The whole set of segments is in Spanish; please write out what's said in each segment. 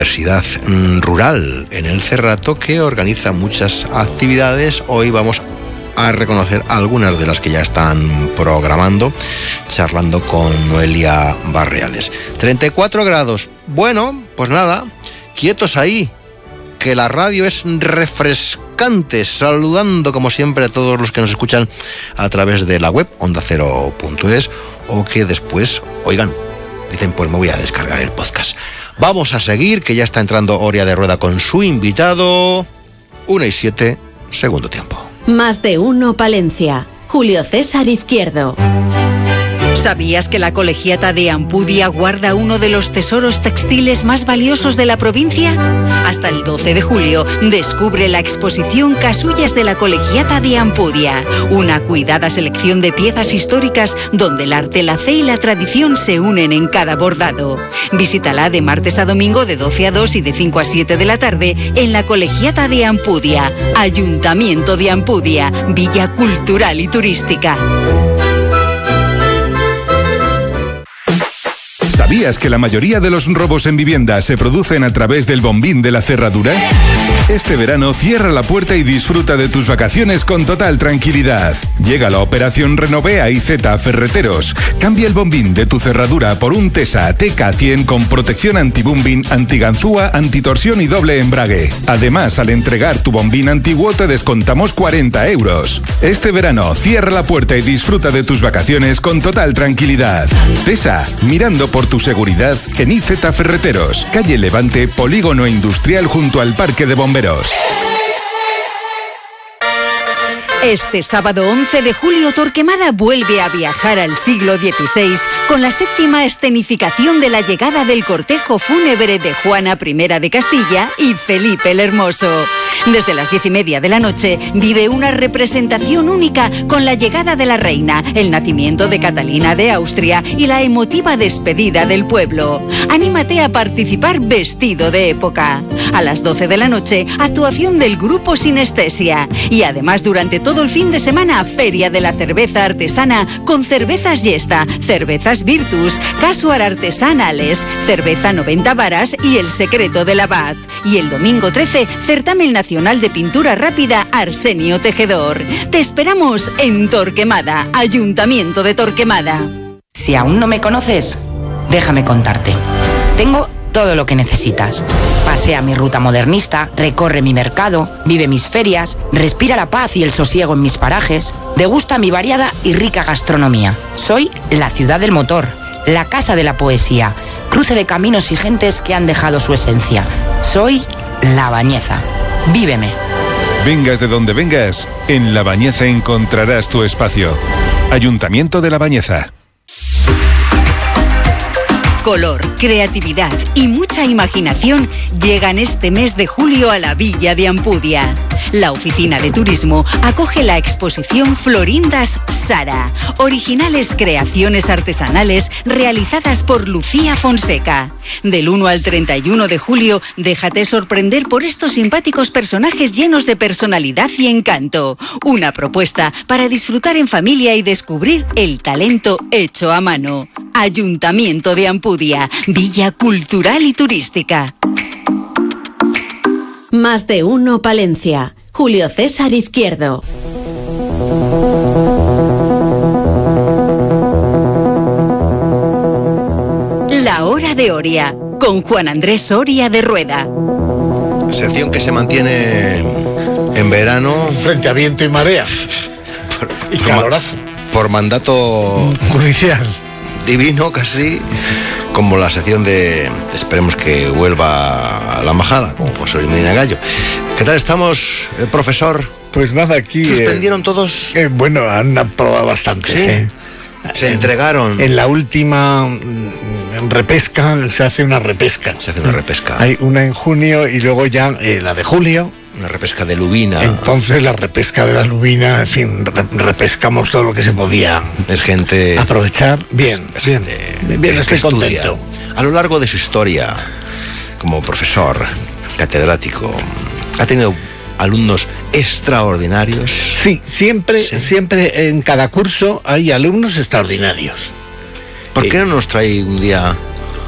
Universidad Rural en el Cerrato, que organiza muchas actividades. Hoy vamos a reconocer algunas de las que ya están programando, charlando con Noelia Barreales. 34 grados. Bueno, pues nada, quietos ahí, que la radio es refrescante. Saludando como siempre a todos los que nos escuchan a través de la web ondacero.es, o que después, oigan, dicen, pues me voy a descargar el podcast. Vamos a seguir, que ya está entrando Oria de Rueda con su invitado. 1:07, segundo tiempo. Más de uno Palencia. Julio César Izquierdo. ¿Sabías que la Colegiata de Ampudia guarda uno de los tesoros textiles más valiosos de la provincia? Hasta el 12 de julio descubre la exposición Casullas de la Colegiata de Ampudia, una cuidada selección de piezas históricas donde el arte, la fe y la tradición se unen en cada bordado. Visítala de martes a domingo de 12 a 2 y de 5 a 7 de la tarde en la Colegiata de Ampudia, Ayuntamiento de Ampudia, Villa Cultural y Turística. ¿Sabías que la mayoría de los robos en vivienda se producen a través del bombín de la cerradura? Este verano cierra la puerta y disfruta de tus vacaciones con total tranquilidad. Llega la operación Renovea IZ Ferreteros. Cambia el bombín de tu cerradura por un Tesa TK100 con protección anti-bombín, anti-ganzúa, antitorsión y doble embrague. Además, al entregar tu bombín antiguo te descontamos 40 euros. Este verano cierra la puerta y disfruta de tus vacaciones con total tranquilidad. Tesa, mirando por tu seguridad en IZ Ferreteros, calle Levante, Polígono Industrial junto al Parque de Bomberos. Este sábado 11 de julio, Torquemada vuelve a viajar al siglo XVI con la 7ª escenificación de la llegada del cortejo fúnebre de Juana I de Castilla y Felipe el Hermoso. Desde las 10:30 de la noche vive una representación única con la llegada de la reina, el nacimiento de Catalina de Austria y la emotiva despedida del pueblo. Anímate a participar vestido de época. A las 12 de la noche, actuación del grupo Sinestesia. Y además, durante todo el fin de semana, Feria de la Cerveza Artesana con cervezas Yesta, cervezas Virtus, Casuar Artesanales, cerveza 90 varas y el secreto del abad. Y el domingo 13, certamen nacional de pintura rápida Arsenio Tejedor. Te esperamos en Torquemada, Ayuntamiento de Torquemada. Si aún no me conoces, déjame contarte. Tengo todo lo que necesitas. Pasea mi ruta modernista, recorre mi mercado, vive mis ferias, respira la paz y el sosiego en mis parajes, degusta mi variada y rica gastronomía. Soy la ciudad del motor, la casa de la poesía, cruce de caminos y gentes que han dejado su esencia. Soy La Bañeza. Víveme. Vengas de donde vengas, en La Bañeza encontrarás tu espacio. Ayuntamiento de La Bañeza. Color, creatividad y mucha imaginación llegan este mes de julio a la Villa de Ampudia. La Oficina de Turismo acoge la exposición Florindas Sara, originales creaciones artesanales realizadas por Lucía Fonseca. Del 1 al 31 de julio, déjate sorprender por estos simpáticos personajes llenos de personalidad y encanto. Una propuesta para disfrutar en familia y descubrir el talento hecho a mano. Ayuntamiento de Ampudia, Villa Cultural y Turística. Más de uno Palencia. Julio César Izquierdo. La Hora de Oria, con Juan Andrés Oria de Rueda. Sección que se mantiene en verano. Frente a viento y marea. Y calorazo. Por mandato judicial. Divino, casi, como la sección de esperemos que vuelva a la majada, como José Luis Medina Gallo. ¿Qué tal estamos, profesor? Pues nada, aquí... ¿Suspendieron todos? Bueno, han aprobado bastante. ¿Sí? Se entregaron. En la última repesca se hace una repesca. Se hace una repesca. Hay una en junio y luego ya la de julio. Una repesca de lubina. Entonces la repesca de la lubina, en fin, repescamos todo lo que se podía. Es gente... aprovechar. Bien, bien, estoy contento. A lo largo de su historia, como profesor, catedrático, ha tenido alumnos extraordinarios. Sí, siempre en cada curso hay alumnos extraordinarios. ¿Por qué no nos trae un día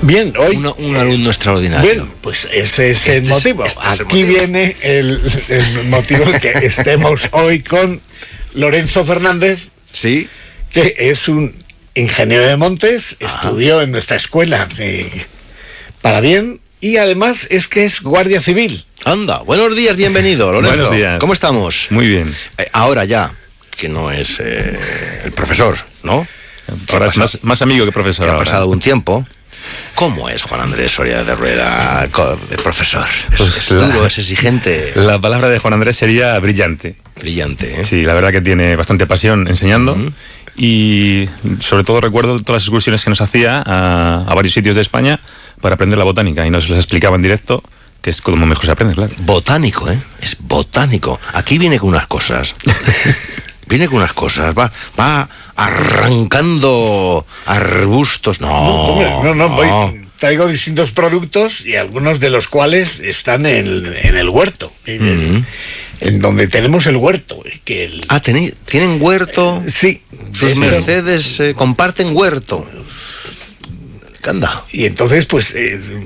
Bien, hoy... Un alumno extraordinario. Bueno, pues ese es el motivo. Aquí viene el motivo que estemos hoy con Lorenzo Fernández, Sí. que es un ingeniero de montes, estudió en nuestra escuela para bien, y además es que es guardia civil. Anda, buenos días, bienvenido, Lorenzo. Buenos días. ¿Cómo estamos? Muy bien. Ahora ya, que no es el profesor, ¿no? Ahora es más amigo que profesor. Que ha ahora. pasado un tiempo. ¿Cómo es Juan Andrés Soria de Rueda de profesor? Pues ¿Es duro, es exigente? La palabra de Juan Andrés sería brillante. Brillante, ¿eh? Sí, la verdad que tiene bastante pasión enseñando. Y sobre todo recuerdo todas las excursiones que nos hacía a varios sitios de España para aprender la botánica, y nos las explicaba en directo, que es como mejor se aprende, claro. Botánico, ¿eh? Es botánico. Aquí viene con unas cosas. Viene con unas cosas. Va arrancando arbustos. Traigo distintos productos y algunos de los cuales están en el huerto. En donde tenemos el huerto. ¿Tienen huerto? Sí. Sus Mercedes comparten huerto. Anda. Y entonces, pues,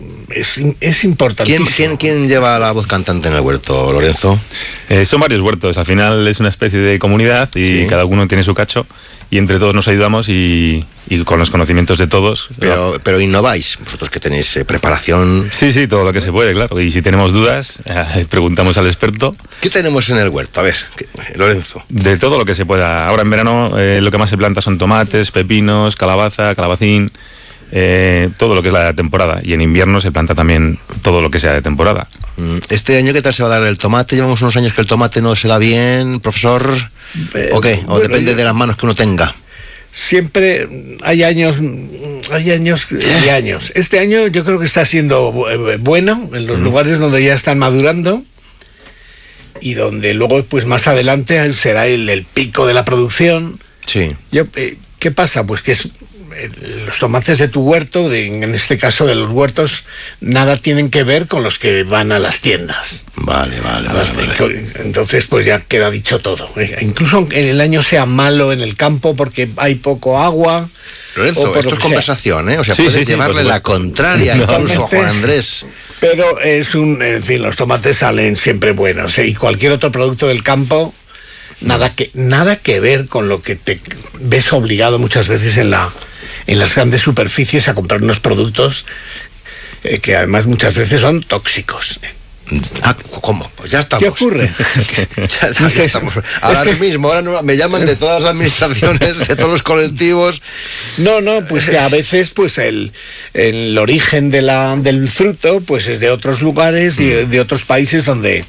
es importantísimo. ¿Quién lleva la voz cantante en el huerto, Lorenzo? Son varios huertos, al final es una especie de comunidad y Sí. cada uno tiene su cacho, y entre todos nos ayudamos y con los conocimientos de todos. Pero innováis, vosotros que tenéis preparación. Sí, todo lo que se puede, claro. Y si tenemos dudas, preguntamos al experto. ¿Qué tenemos en el huerto? A ver, Lorenzo. De todo lo que se pueda. Ahora en verano lo que más se planta son tomates, pepinos, calabaza, calabacín, todo lo que es la temporada. Y en invierno se planta también todo lo que sea de temporada. ¿Este año qué tal se va a dar el tomate? Llevamos unos años que el tomate no se da bien, profesor. ¿O qué? ¿O depende de las manos que uno tenga? Siempre hay años y años. Este año yo creo que está siendo bueno en los lugares donde ya están madurando, y donde luego, pues más adelante, será el pico de la producción. Sí. ¿Qué pasa? Pues que los tomates de tu huerto, en este caso de los huertos, nada tienen que ver con los que van a las tiendas. Vale. Entonces, pues ya queda dicho todo. Incluso aunque el año sea malo en el campo porque hay poco agua. Lorenzo, esto es conversación, ¿eh? O sea, Sí, puedes sí, llevarle la contraria incluso a Juan Andrés. Pero en fin, los tomates salen siempre buenos, ¿eh? Y cualquier otro producto del campo, nada que ver con lo que te ves obligado muchas veces en las grandes superficies a comprar unos productos que además muchas veces son tóxicos. ¿Cómo? Pues ya estamos. ¿Qué ocurre? ya estamos. Ahora mismo, me llaman de todas las administraciones, de todos los colectivos. No, pues que a veces pues el origen del fruto pues es de otros lugares, de otros países donde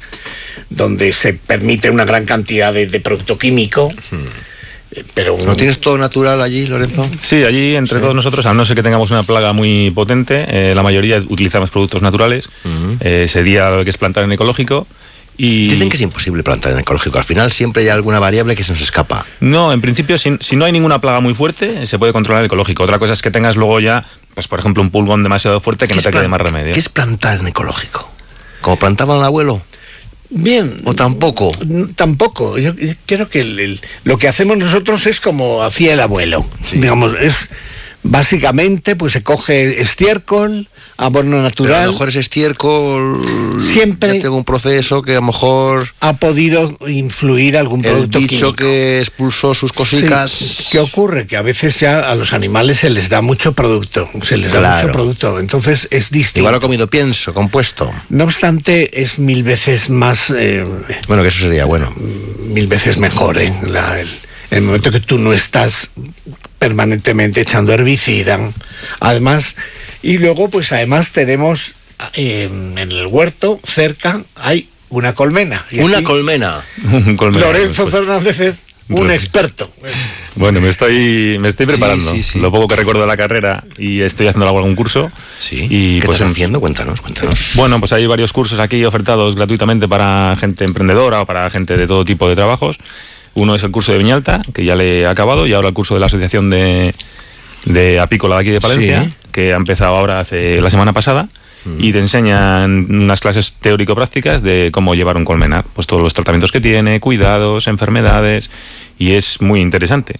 se permite una gran cantidad de producto químico. Pero ¿No tienes todo natural allí, Lorenzo? Sí, allí entre todos nosotros, a no ser que tengamos una plaga muy potente, la mayoría utilizamos productos naturales. Sería lo que es plantar en ecológico. Y dicen que es imposible plantar en ecológico. Al final siempre hay alguna variable que se nos escapa. No, en principio, si no hay ninguna plaga muy fuerte, se puede controlar el ecológico. Otra cosa es que tengas luego ya, pues por ejemplo, un pulgón demasiado fuerte que no te quede más remedio. ¿Qué es plantar en ecológico? ¿Como plantaba el abuelo? Bien. ¿O tampoco? Tampoco. Yo creo que lo que hacemos nosotros es como hacía el abuelo. Sí. Digamos, es básicamente, pues se coge estiércol, abono natural. Pero a lo mejor ese estiércol siempre ya tengo un proceso que a lo mejor ha podido influir algún producto el bicho químico que expulsó sus cositas. Sí. ¿Qué ocurre? Que a veces ya a los animales se les da mucho producto, entonces es distinto. Igual ha comido pienso, compuesto. No obstante, es 1000 veces más bueno, que eso sería bueno. 1000 veces mejor, el momento que tú no estás permanentemente echando herbicida. Además, y luego pues además tenemos en el huerto cerca hay una colmena. Una colmena. Lorenzo Fernández, un experto. Bueno, me estoy preparando. Sí. Lo poco que recuerdo de la carrera, y estoy haciendo algún curso. Sí. Y ¿Qué pues estás haciendo? Cuéntanos. Bueno, pues hay varios cursos aquí ofertados gratuitamente para gente emprendedora o para gente de todo tipo de trabajos. Uno es el curso de Viñalta, que ya le he acabado, y ahora el curso de la Asociación de Apícola de aquí de Palencia, sí, que ha empezado ahora la semana pasada, y te enseñan unas clases teórico-prácticas de cómo llevar un colmenar, pues todos los tratamientos que tiene, cuidados, enfermedades, y es muy interesante.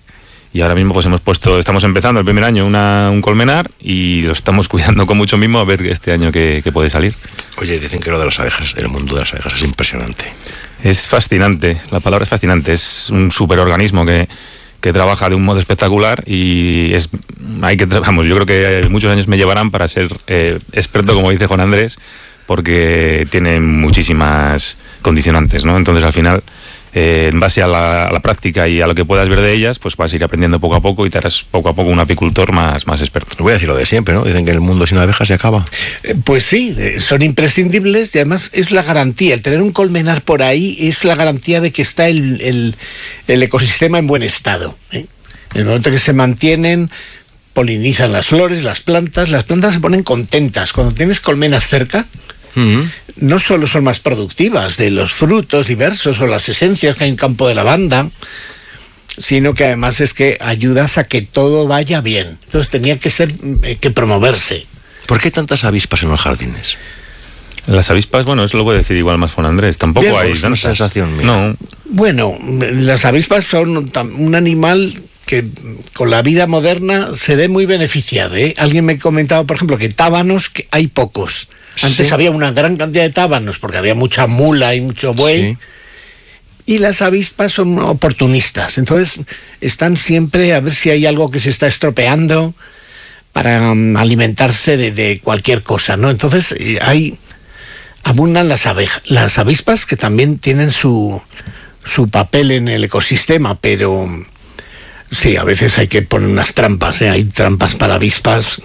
Y ahora mismo pues estamos empezando el primer año un colmenar y lo estamos cuidando con mucho mimo a ver este año qué puede salir. Oye, dicen que lo de las abejas, el mundo de las abejas es impresionante. Es fascinante, la palabra es fascinante, es un superorganismo que trabaja de un modo espectacular y yo creo que muchos años me llevarán para ser experto, como dice Juan Andrés, porque tiene muchísimas condicionantes, ¿no? Entonces al final, en base a la práctica y a lo que puedas ver de ellas, pues vas a ir aprendiendo poco a poco y te harás poco a poco un apicultor más experto. Voy a decir lo de siempre, ¿no? Dicen que el mundo sin abejas se acaba. Pues sí, son imprescindibles y además es la garantía. El tener un colmenar por ahí es la garantía de que está el ecosistema en buen estado, ¿eh? En el momento que se mantienen, polinizan las flores, las plantas se ponen contentas. Cuando tienes colmenas cerca, no solo son más productivas de los frutos diversos o las esencias que hay en campo de lavanda, sino que además es que ayudas a que todo vaya bien. Entonces tenía que promoverse. ¿Por qué hay tantas avispas en los jardines? Las avispas, bueno, eso lo puede decir igual más Juan Andrés. Tampoco bien, hay pues una sensación mía. No. Bueno, las avispas son un animal que con la vida moderna se ve muy beneficiado, ¿eh? Alguien me comentaba, por ejemplo, que tábanos que hay pocos. Antes sí había una gran cantidad de tábanos porque había mucha mula y mucho buey. Sí. Y las avispas son oportunistas. Entonces están siempre a ver si hay algo que se está estropeando para alimentarse de cualquier cosa, ¿no? Entonces abundan las avispas, que también tienen su papel en el ecosistema, pero sí, a veces hay que poner unas trampas, ¿eh? Hay trampas para avispas,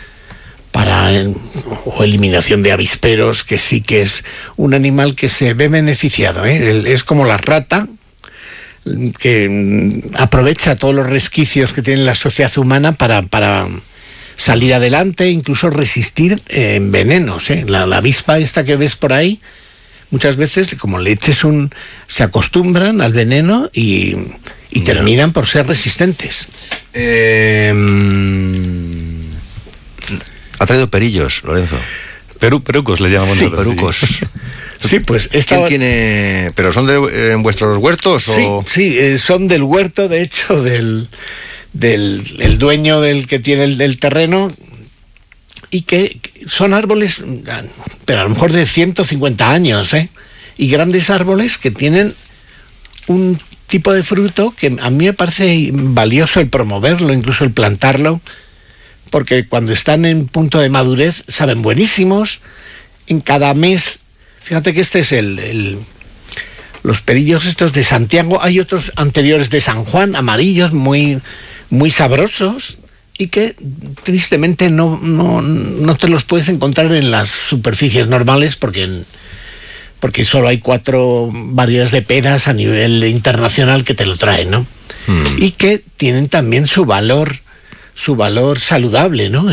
o eliminación de avisperos, que sí que es un animal que se ve beneficiado, ¿eh? Es como la rata, que aprovecha todos los resquicios que tiene la sociedad humana para salir adelante, incluso resistir venenos, ¿eh? La avispa esta que ves por ahí, muchas veces, como le eches se acostumbran al veneno y terminan por ser resistentes. Ha traído perillos, Lorenzo. Perucos les llamamos nosotros. Perucos. Sí, pues ¿Quién tiene? ¿Pero son en vuestros huertos? ¿O? Sí, son del huerto, de hecho, del dueño del que tiene el terreno, y que son árboles, pero a lo mejor de 150 años, ¿eh? Y grandes árboles que tienen un tipo de fruto que a mí me parece valioso el promoverlo, incluso el plantarlo, porque cuando están en punto de madurez saben buenísimos. En cada mes, fíjate que este es los perillos estos de Santiago, hay otros anteriores de San Juan, amarillos, muy, muy sabrosos, y que tristemente no te los puedes encontrar en las superficies normales porque solo hay 4 variedades de peras a nivel internacional que te lo traen, ¿no? Y que tienen también su valor saludable, ¿no?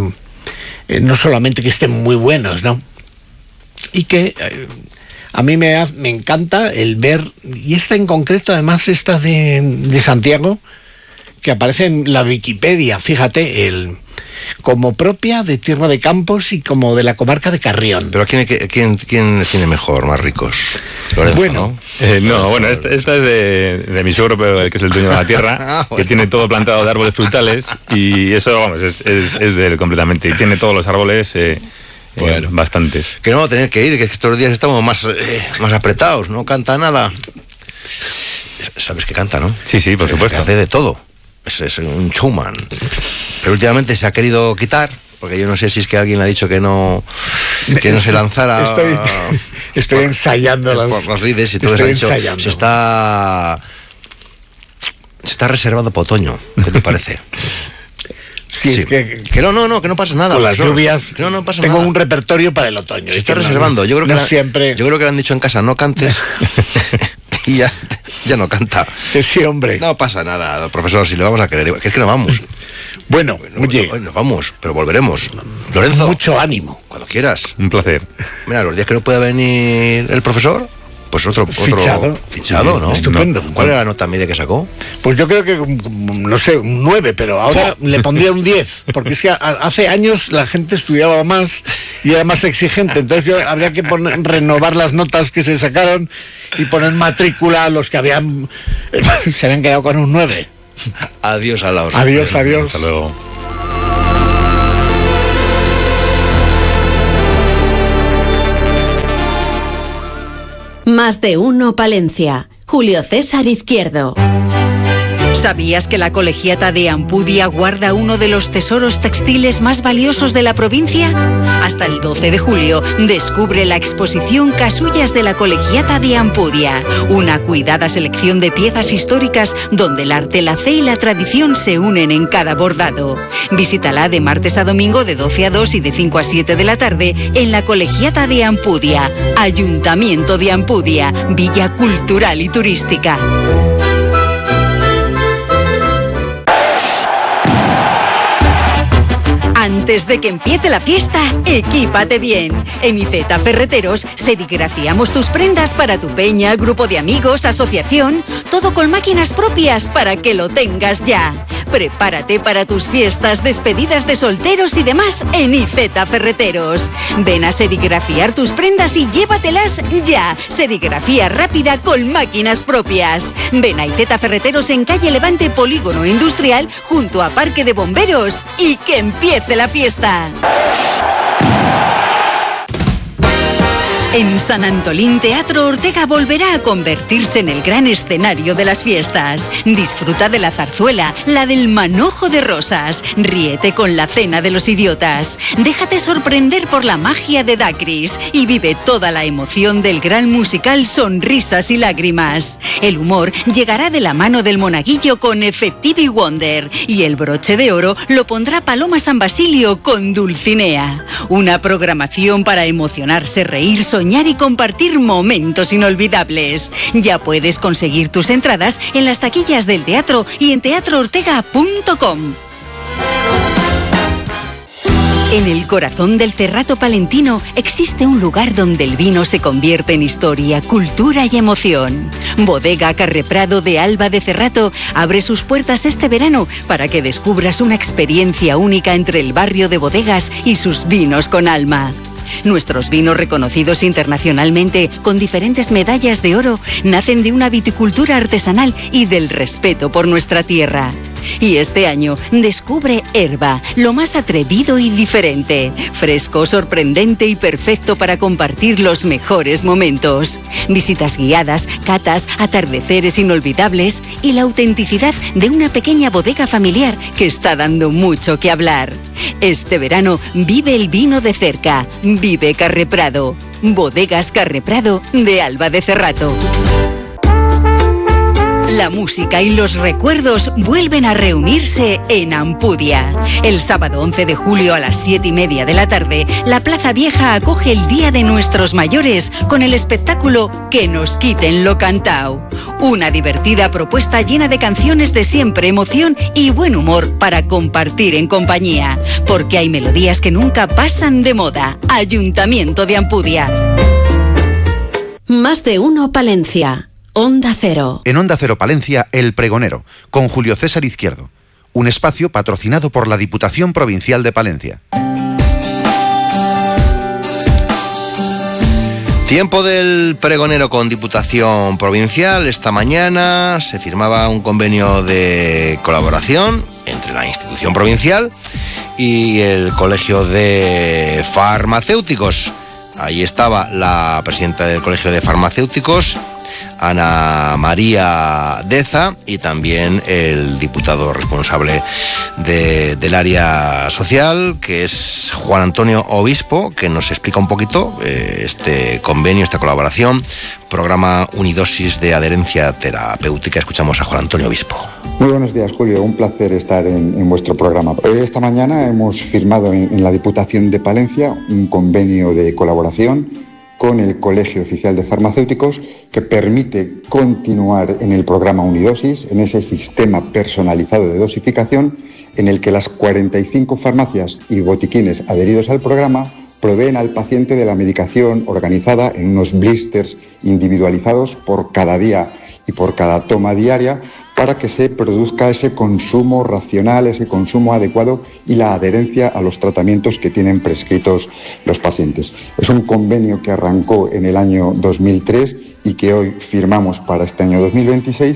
No solamente que estén muy buenos, ¿no? Y que a mí me encanta el ver, y esta en concreto, además esta de Santiago, que aparece en la Wikipedia, fíjate, como propia de Tierra de Campos y como de la comarca de Carrión. ¿Pero quién tiene mejor, más ricos? Lorenzo, bueno, ¿no? Esta es de mi suegro, que es el dueño de la tierra, bueno, que tiene todo plantado de árboles frutales, y eso, vamos, es de él completamente. Y tiene todos los árboles, bueno, bastantes. Que no vamos a tener que ir, que estos días estamos más apretados, no canta nada. ¿Sabes que canta, no? Sí, por supuesto. Que hace de todo. Es un showman. Pero últimamente se ha querido quitar, porque yo no sé si es que alguien le ha dicho que no se lanzara. Estoy ensayando por los rides y todo eso. Se está reservando para otoño. ¿Qué te parece? Sí, es que no pasa nada. Con las lluvias no pasa tengo nada. un repertorio para el otoño. Se está reservando. Yo creo que le han dicho en casa, no cantes. Y ya no canta. Sí, hombre. No pasa nada, profesor, si le vamos a querer. Que es que nos vamos. Bueno, oye, nos vamos, pero volveremos. Lorenzo. Mucho ánimo. Cuando quieras. Un placer. Mira, los días que no pueda venir el profesor, pues otro fichado, ¿no? Estupendo. ¿Cuál era la nota media que sacó? Pues yo creo que, no sé, un 9, pero ahora le pondría un 10, porque es que hace años la gente estudiaba más y era más exigente, entonces habría que renovar las notas que se sacaron y poner matrícula a los que se habían quedado con un 9. Adiós a la Adiós, adiós. Hasta luego. Más de uno Palencia. Julio César Izquierdo. ¿Sabías que la Colegiata de Ampudia guarda uno de los tesoros textiles más valiosos de la provincia? Hasta el 12 de julio descubre la exposición Casullas de la Colegiata de Ampudia, una cuidada selección de piezas históricas donde el arte, la fe y la tradición se unen en cada bordado. Visítala de martes a domingo de 12 a 2 y de 5 a 7 de la tarde en la Colegiata de Ampudia, Ayuntamiento de Ampudia, Villa Cultural y Turística. Antes de que empiece la fiesta, equípate bien. En Iceta Ferreteros serigrafiamos tus prendas para tu peña, grupo de amigos, asociación, todo con máquinas propias para que lo tengas ya. Prepárate para tus fiestas, despedidas de solteros y demás en Iceta Ferreteros. Ven a serigrafiar tus prendas y llévatelas ya. Serigrafía rápida con máquinas propias. Ven a Iceta Ferreteros en calle Levante, Polígono Industrial, junto a Parque de Bomberos, y que empiece la fiesta. En San Antolín, Teatro Ortega volverá a convertirse en el gran escenario de las fiestas. Disfruta de la zarzuela, la del manojo de rosas. Ríete con la cena de los idiotas. Déjate sorprender por la magia de Dacris y vive toda la emoción del gran musical Sonrisas y Lágrimas. El humor llegará de la mano del monaguillo con Effective Wonder y el broche de oro lo pondrá Paloma San Basilio con Dulcinea. Una programación para emocionarse, reír, soñar y compartir momentos inolvidables. Ya puedes conseguir tus entradas en las taquillas del teatro y en teatroortega.com. En el corazón del Cerrato palentino existe un lugar donde el vino se convierte en historia, cultura y emoción. Bodega Carreprado de Alba de Cerrato abre sus puertas este verano para que descubras una experiencia única entre el barrio de bodegas y sus vinos con alma. Nuestros vinos, reconocidos internacionalmente con diferentes medallas de oro, nacen de una viticultura artesanal y del respeto por nuestra tierra. Y este año descubre Herba, lo más atrevido y diferente, fresco, sorprendente y perfecto para compartir los mejores momentos. Visitas guiadas, catas, atardeceres inolvidables y la autenticidad de una pequeña bodega familiar que está dando mucho que hablar. Este verano vive el vino de cerca. Vive Carreprado. Bodegas Carreprado de Alba de Cerrato. La música y los recuerdos vuelven a reunirse en Ampudia. El sábado 11 de julio a las 7:30 de la tarde, la Plaza Vieja acoge el Día de Nuestros Mayores con el espectáculo Que nos quiten lo cantao. Una divertida propuesta llena de canciones de siempre, emoción y buen humor para compartir en compañía. Porque hay melodías que nunca pasan de moda. Ayuntamiento de Ampudia. Más de uno Palencia. Onda Cero. En Onda Cero Palencia, El Pregonero, con Julio César Izquierdo. Un espacio patrocinado por la Diputación Provincial de Palencia. Tiempo del pregonero con Diputación Provincial. Esta mañana se firmaba un convenio de colaboración entre la institución provincial y el Colegio de Farmacéuticos. Ahí estaba la presidenta del Colegio de Farmacéuticos, Ana María Deza, y también el diputado responsable del área social, que es Juan Antonio Obispo, que nos explica un poquito este convenio, esta colaboración, programa Unidosis de adherencia terapéutica. Escuchamos a Juan Antonio Obispo. Muy buenos días, Julio. Un placer estar en vuestro programa. Esta mañana hemos firmado en la Diputación de Palencia un convenio de colaboración con el Colegio Oficial de Farmacéuticos que permite continuar en el programa Unidosis, en ese sistema personalizado de dosificación en el que las 45 farmacias y botiquines adheridos al programa proveen al paciente de la medicación organizada en unos blisters individualizados por cada día y por cada toma diaria, para que se produzca ese consumo racional, ese consumo adecuado y la adherencia a los tratamientos que tienen prescritos los pacientes. Es un convenio que arrancó en el año 2003 y que hoy firmamos para este año 2026,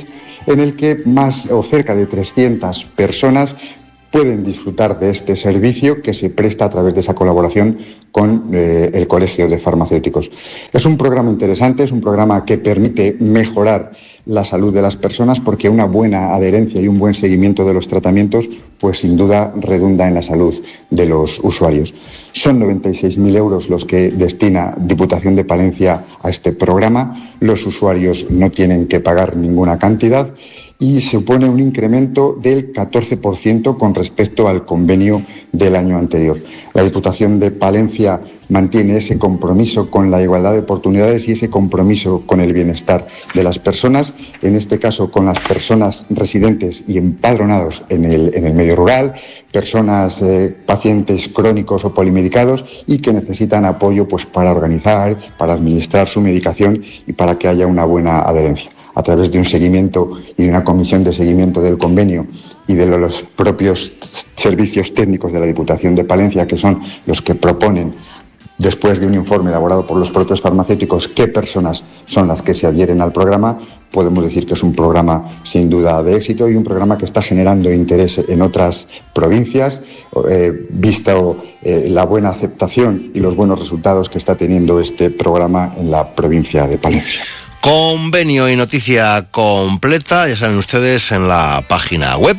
en el que más o cerca de 300 personas pueden disfrutar de este servicio que se presta a través de esa colaboración con el Colegio de Farmacéuticos. Es un programa interesante, es un programa que permite mejorar la salud de las personas, porque una buena adherencia y un buen seguimiento de los tratamientos, pues sin duda redunda en la salud de los usuarios. Son 96.000 euros los que destina Diputación de Palencia a este programa. Los usuarios no tienen que pagar ninguna cantidad y supone un incremento del 14% con respecto al convenio del año anterior. La Diputación de Palencia mantiene ese compromiso con la igualdad de oportunidades y ese compromiso con el bienestar de las personas, en este caso con las personas residentes y empadronados en el medio rural, personas pacientes crónicos o polimedicados y que necesitan apoyo pues para organizar, para administrar su medicación y para que haya una buena adherencia. A través de un seguimiento y de una comisión de seguimiento del convenio y de los propios servicios técnicos de la Diputación de Palencia, que son los que proponen, después de un informe elaborado por los propios farmacéuticos, qué personas son las que se adhieren al programa, podemos decir que es un programa sin duda de éxito y un programa que está generando interés en otras provincias, visto la buena aceptación y los buenos resultados que está teniendo este programa en la provincia de Palencia. Convenio y noticia completa, ya saben ustedes, en la página web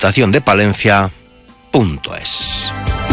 diputaciondepalencia.es.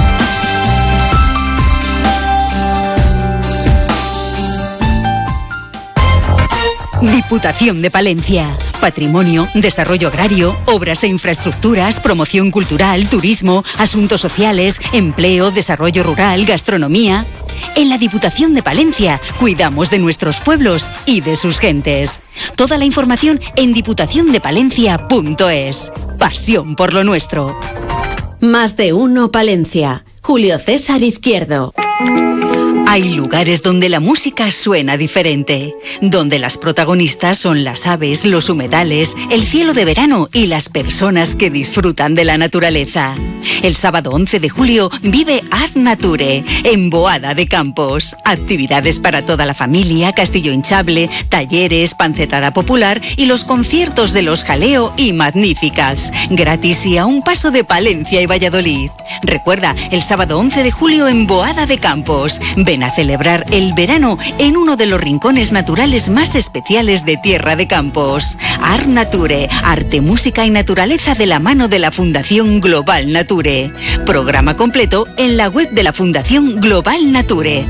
Diputación de Palencia. Patrimonio, desarrollo agrario, obras e infraestructuras, promoción cultural, turismo, asuntos sociales, empleo, desarrollo rural, gastronomía. En la Diputación de Palencia cuidamos de nuestros pueblos y de sus gentes. Toda la información en diputaciondepalencia.es. Pasión por lo nuestro. Más de uno Palencia. Julio César Izquierdo. Hay lugares donde la música suena diferente, donde las protagonistas son las aves, los humedales, el cielo de verano y las personas que disfrutan de la naturaleza. El sábado 11 de julio vive Art Nature en Boada de Campos. Actividades para toda la familia, castillo hinchable, talleres, pancetada popular y los conciertos de Los Jaleo y Magníficas. Gratis y a un paso de Palencia y Valladolid. Recuerda, el sábado 11 de julio en Boada de Campos. Ven a celebrar el verano en uno de los rincones naturales más especiales de Tierra de Campos. Art Nature, arte, música y naturaleza de la mano de la Fundación Global Nature. Programa completo en la web de la Fundación Global Nature.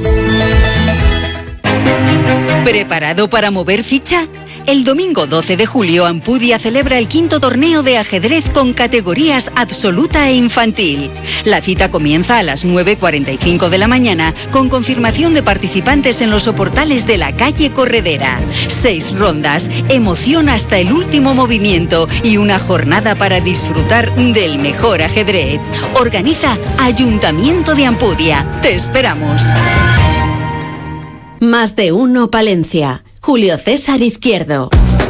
¿Preparado para mover ficha? El domingo 12 de julio, Ampudia celebra el 5º torneo de ajedrez con categorías absoluta e infantil. La cita comienza a las 9:45 de la mañana, con confirmación de participantes en los soportales de la calle Corredera. 6 rondas, emoción hasta el último movimiento y una jornada para disfrutar del mejor ajedrez. Organiza Ayuntamiento de Ampudia. Te esperamos. Más de uno Palencia. Julio César Izquierdo.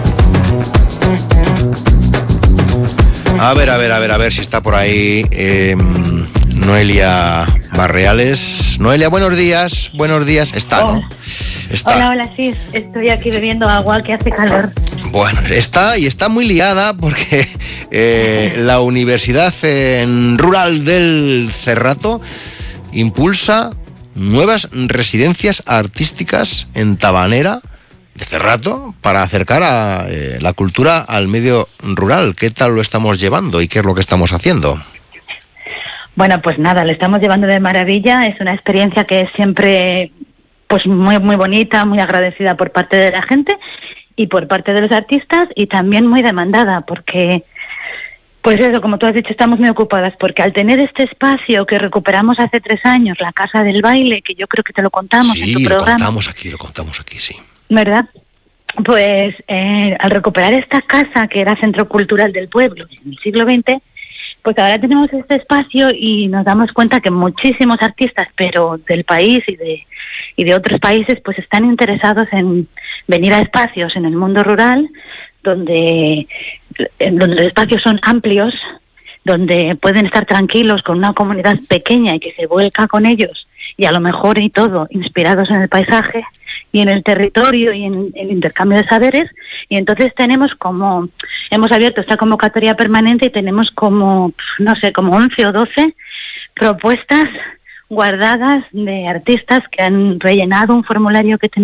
A ver si está por ahí Noelia Barreales. Noelia, buenos días. Está, ¿no? Está. Hola, sí, estoy aquí bebiendo agua que hace calor. Bueno, está muy liada porque la Universidad Rural del Cerrato impulsa nuevas residencias artísticas en Tabanera de Cerrato para acercar a la cultura al medio rural. ¿Qué tal lo estamos llevando y qué es lo que estamos haciendo? Bueno, pues nada, lo estamos llevando de maravilla. Es una experiencia que es siempre pues muy muy bonita, muy agradecida por parte de la gente y por parte de los artistas, y también muy demandada porque, pues eso, como tú has dicho, estamos muy ocupadas porque al tener este espacio que recuperamos hace 3 años, la Casa del Baile, que yo creo que te lo contamos en tu programa. Sí, lo contamos aquí, sí. ¿Verdad? Pues al recuperar esta casa que era centro cultural del pueblo en el siglo XX, pues ahora tenemos este espacio y nos damos cuenta que muchísimos artistas, pero del país y de otros países, pues están interesados en venir a espacios en el mundo rural donde los espacios son amplios, donde pueden estar tranquilos con una comunidad pequeña y que se vuelca con ellos y a lo mejor y todo inspirados en el paisaje, y en el territorio y en el intercambio de saberes. Y entonces hemos abierto esta convocatoria permanente y tenemos como 11 o 12 propuestas guardadas de artistas que han rellenado un formulario que tenemos